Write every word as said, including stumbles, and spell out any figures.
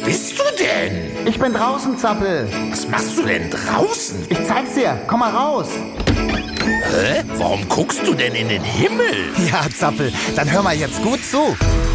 bist du denn? Ich bin draußen, Zappel. Was machst du denn draußen? Ich zeig's dir. Komm mal raus. Hä? Warum guckst du denn in den Himmel? Ja, Zappel, dann hör mal jetzt gut zu.